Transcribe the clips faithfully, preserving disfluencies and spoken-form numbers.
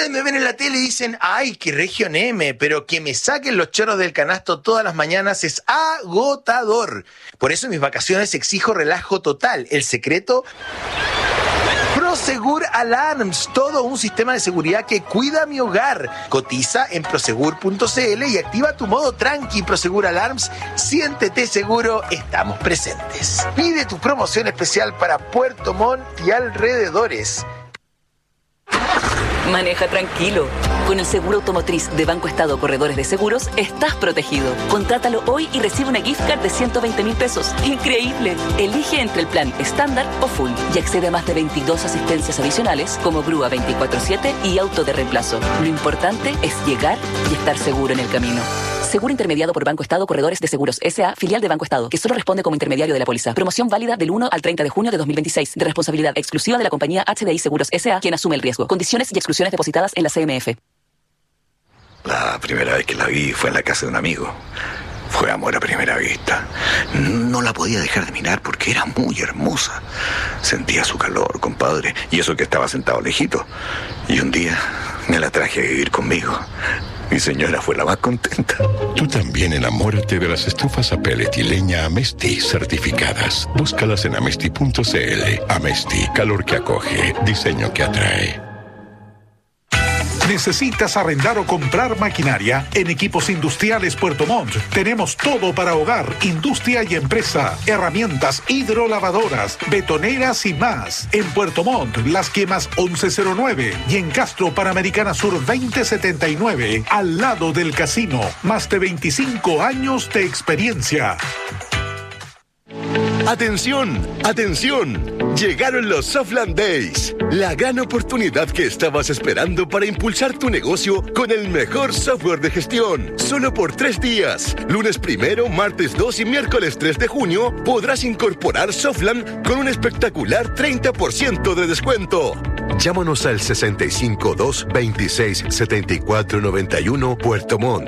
ustedes me ven en la tele y dicen, ay, qué región M, pero que me saquen los chorros del canasto todas las mañanas es agotador. Por eso en mis vacaciones exijo relajo total. El secreto... Prosegur Alarms, todo un sistema de seguridad que cuida mi hogar. Cotiza en prosegur punto c l y activa tu modo tranqui. Prosegur Alarms, siéntete seguro, estamos presentes. Pide tu promoción especial para Puerto Montt y alrededores. Maneja tranquilo. Con el seguro automotriz de Banco Estado Corredores de Seguros, estás protegido. Contrátalo hoy y recibe una gift card de ciento veinte mil pesos. ¡Increíble! Elige entre el plan estándar o full y accede a más de veintidós asistencias adicionales como grúa veinticuatro siete y auto de reemplazo. Lo importante es llegar y estar seguro en el camino. Seguro intermediado por Banco Estado Corredores de Seguros S A, filial de Banco Estado, que solo responde como intermediario de la póliza. Promoción válida del uno al treinta de junio de dos mil veintiséis, de responsabilidad exclusiva de la compañía H D I Seguros S A, quien asume el riesgo. Condiciones y exclusiones depositadas en la C M F. La primera vez que la vi fue en la casa de un amigo. Fue amor a primera vista. No la podía dejar de mirar porque era muy hermosa. Sentía su calor, compadre, y eso que estaba sentado lejito. Y un día me la traje a vivir conmigo. Mi señora fue la más contenta. Tú también enamórate de las estufas a pellet y leña Amesti certificadas. Búscalas en amesti punto c l. Amesti, calor que acoge, diseño que atrae. ¿Necesitas arrendar o comprar maquinaria? En Equipos Industriales Puerto Montt tenemos todo para hogar, industria y empresa. Herramientas hidrolavadoras, betoneras y más. En Puerto Montt, Las Quemas once cero nueve y en Castro Panamericana Sur veinte setenta y nueve, al lado del casino. Más de veinticinco años de experiencia. ¡Atención! ¡Atención! Llegaron los Softland Days, la gran oportunidad que estabas esperando para impulsar tu negocio con el mejor software de gestión. Solo por tres días, lunes primero, martes dos y miércoles tres de junio, podrás incorporar Softland con un espectacular treinta por ciento de descuento. Llámanos al sesenta y cinco dos veintiséis setenta y cuatro noventa y uno Puerto Montt.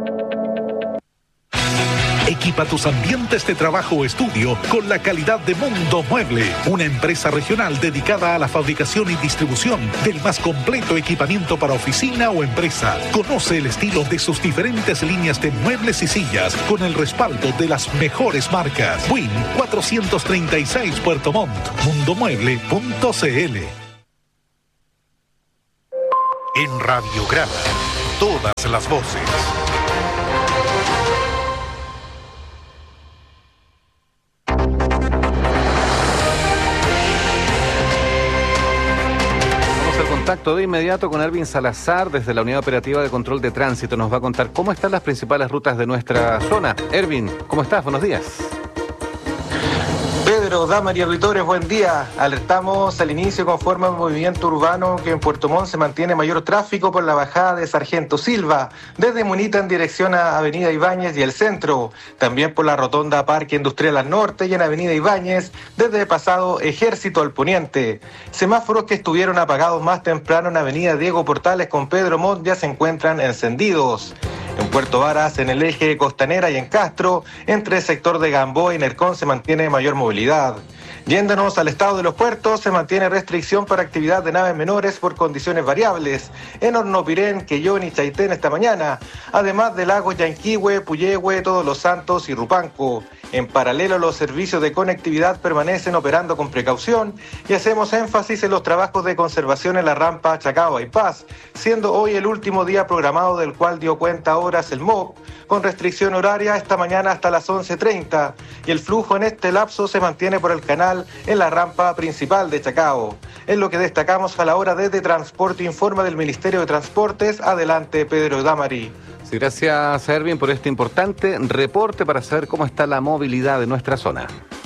Equipa tus ambientes de trabajo o estudio con la calidad de Mundo Mueble, una empresa regional dedicada a la fabricación y distribución del más completo equipamiento para oficina o empresa. Conoce el estilo de sus diferentes líneas de muebles y sillas con el respaldo de las mejores marcas. Win cuatrocientos treinta y seis Puerto Montt, mundo mueble punto c l. En Radiograma, todas las voces. Contacto de inmediato con Erwin Salazar desde la Unidad Operativa de Control de Tránsito. Nos va a contar cómo están las principales rutas de nuestra zona. Erwin, ¿cómo estás? Buenos días. Pedro, damas y auditores, buen día. Alertamos al inicio conforme al movimiento urbano que en Puerto Montt se mantiene mayor tráfico por la bajada de Sargento Silva, desde Munita en dirección a Avenida Ibáñez y el centro. También por la rotonda Parque Industrial al norte y en Avenida Ibáñez, desde Pasado Ejército al poniente. Semáforos que estuvieron apagados más temprano en Avenida Diego Portales con Pedro Montt ya se encuentran encendidos. En Puerto Varas, en el eje Costanera y en Castro, entre el sector de Gamboa y Nercón se mantiene mayor movilidad. Yéndonos al estado de los puertos, se mantiene restricción para actividad de naves menores por condiciones variables. En Hornopirén, Quellón y Chaitén esta mañana, además de Lagos Yanquihue, Puyehue, Todos los Santos y Rupanco. En paralelo, los servicios de conectividad permanecen operando con precaución y hacemos énfasis en los trabajos de conservación en la rampa Chacao y Paz, siendo hoy el último día programado del cual dio cuenta horas el M O C, con restricción horaria esta mañana hasta las once treinta, y el flujo en este lapso se mantiene por el canal en la rampa principal de Chacao. Es lo que destacamos a la hora desde Transporte Informa del Ministerio de Transportes. Adelante, Pedro Damari. Sí, gracias, Erwin, por este importante reporte para saber cómo está la movilidad de nuestra zona.